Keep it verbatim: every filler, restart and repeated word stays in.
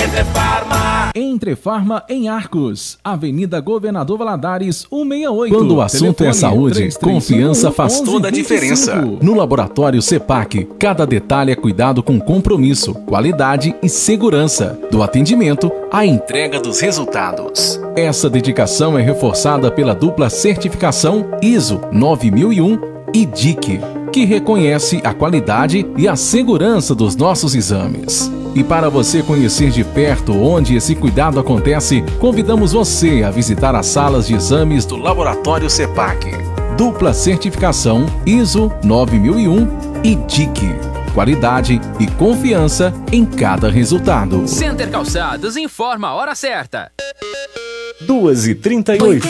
Entre Farma. Entre Farma em Arcos, Avenida Governador Valadares, cento e sessenta e oito. Quando o assunto Telefone é saúde, três três confiança cinco um, faz onze toda a vinte e diferença. cinco. No Laboratório CEPAC, cada detalhe é cuidado com compromisso, qualidade e segurança. Do atendimento à entrega dos resultados. Essa dedicação é reforçada pela dupla certificação I S O nove mil e um e D I C, que reconhece a qualidade e a segurança dos nossos exames. E para você conhecer de perto onde esse cuidado acontece, convidamos você a visitar as salas de exames do Laboratório CEPAC. Dupla certificação I S O nove mil e um e D I C. Qualidade e confiança em cada resultado. Center Calçados informa a hora certa. duas e trinta e oito.